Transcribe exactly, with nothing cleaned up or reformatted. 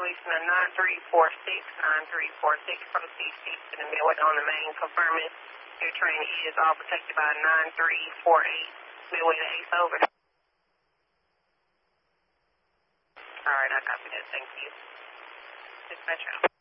evaluation of nine three four six, nine three four six, proceed to the midway on the main, confirming your train is all protected by nine three four eight, midway to Ace, over. All right, I copy that, thank you. Dispatcher.